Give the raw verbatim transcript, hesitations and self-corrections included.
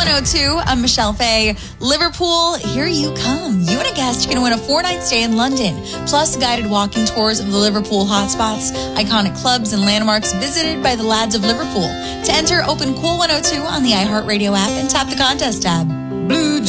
one oh two. I'm Michelle Fay. Liverpool, here you come. You and a guest are going to win a four-night stay in London, plus guided walking tours of the Liverpool hotspots, iconic clubs, and landmarks visited by the lads of Liverpool. To enter, open Cool one oh two on the iHeartRadio app and tap the contest tab. Blue